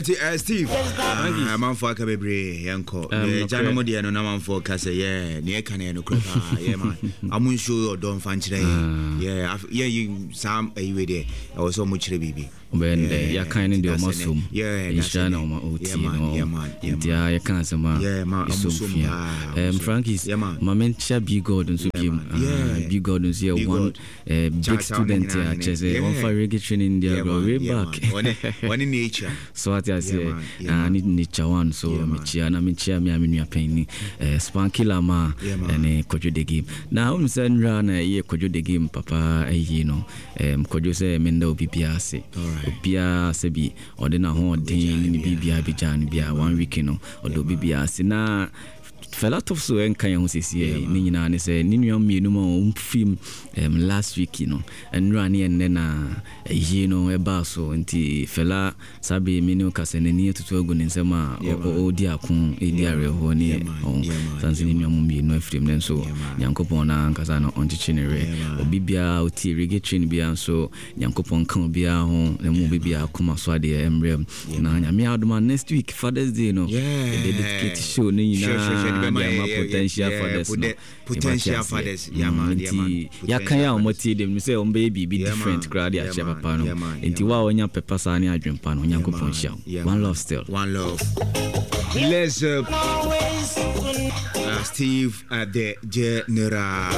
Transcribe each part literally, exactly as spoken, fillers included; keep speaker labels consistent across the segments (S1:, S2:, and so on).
S1: Uh, Steve, I'm on for a cabaret, Yanko. Janamo de Anonam for Cassa, yeah, near Canano Crapa, yeah, man. I'm sure don't find today. Yeah, yeah, you some a way there. I was so much baby. When you're kind in the muscle, yeah, it's Jano, yeah, man, yeah, man, yeah, you can't say, man, yeah, man, um, Frankie's, yeah, man, Mamma Shabby Gordon, yeah, Big Gordon's here, one big student here, just one for registration in the way back, one in nature. So I say, I need nature one, so Michiana, Michia, Miamia Penny, Spanky Lama, and a Kojo de game. Now, I'm saying, run a year Kojo de game, Papa, you know, Kojo say, Mendo B P R C. Bia Sebi, or the Nahon, Dane, B B I Bijan, Bia, one week, you know, or do B B R C. Now, fella top so en kan say Nina ne say Ninu me no mo film um last week you know and run and then uh you know e ba so nti fella sabe me no kase ne ne tutu agu ne nsema o di akon e di are ho ne sanse Ninu mo me no film then so Nyankopon na nkasa no on chinere obi bia o ti reggae bia so Nyankopon kan bia ho ne mo bia akoma so ade emrem na nyame adoma next week Father's Day no dedicate show ne nyina potential fathers potential fathers yeah man ya kan ya omoti dem say on baby be different crowd ya che papa no enti wa onya pepper sa ne adwempa no Nyankopon hia one love still
S2: one love let's uh, uh, Steve uh, the General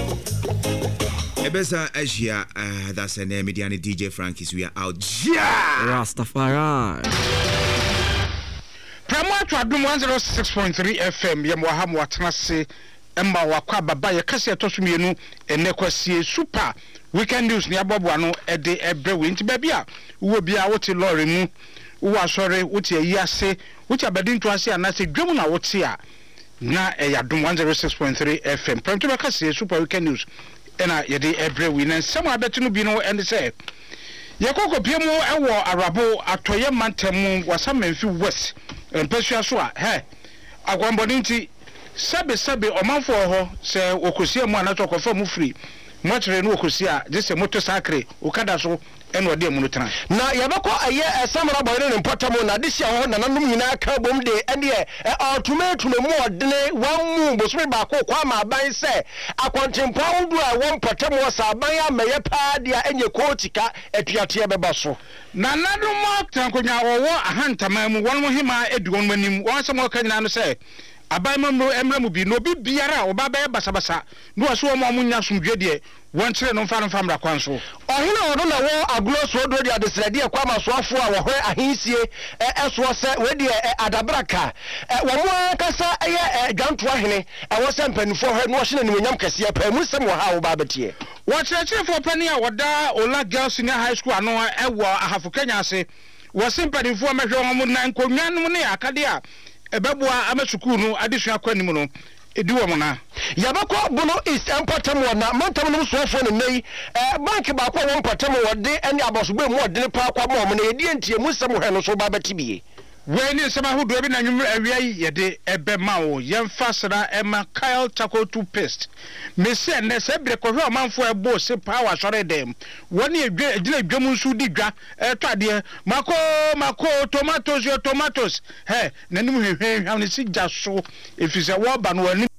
S2: Ebesa Asia uh, that's the name Mediani D J Frankie's we are out
S1: yeah Rastafari
S3: Promote Adum one oh six point three F M yem wa ha mo atenase emba wa kwa baba ye kase to so mienu ene kwasie super weekend news ne aboboa no e de ebrewe nti ba bia wo bia wo ti lorry mu wo asore wo ti ayi ase wo ti abedi nto ase anase dwom na wo ti a na e Adum one oh six point three F M promote ba kase super weekend news ena ye de ebrewe na nsem abeti no bi no ene say Yakoko Piemo ewo arabo atoye mantemu wasamemfi west empesua so a he agwambodi nti sebe sebe omanfo ho se okosia mu anato kofa mu free motre no okosia je se moto sakre okada so eno ode mu no tran
S4: na yabako aye esamra boyre ne mpotamo na disia ho na nanum nyina ka bom de ene e automatic no mu odene wamu bosre ba ko kwa ma ban se akwantempo wudu a won potamo sa ban ameye pa dia enye kotika etuate beba so
S3: na nanum tankonya wo ahantama mu won mo hima eduon manim won se mo kanyina no se abai mamro emramu bi no bi biara obaba e basabasa no aso mo amunya sumdwe de won kire no mfa mfa mra kwanso
S4: ohina odo na wo aglo so do de adesrade e kwa masoafo a wo hwe ahinsie eso se we de adabraka wo mo kasa eye dwanto ahene e wo se mpanifo hwe no hye na nyam kase pa mu sem wo ha wo ba betie
S3: wo kire fo pani a woda Ola Girls Senior High School ano e wo ahafo Kenya ase wo se mpanifo mehwe wo na nkonwanum ne akade a ebeboa amesukuru no adesua kwanim no ediwo mo na
S4: yabako bono east empatam na mantam no soafo ne nei eh bank ba kwa won patam wode ene abosogbe mu odene pa kwa mo na edi entie mu sem hwe no so ba betibie
S3: we ni sema hudu bi na nwum awia yede ebe ma wo yemfa sra ema Kyle Taco toothpaste me se ne se bre ko hwe manfo ebo se power sore dem woni edwe edile dwam nsu di dwa etade mako mako tomatoes yo tomatoes he nanim hwehwe hwam ne si jaso efise wo ba no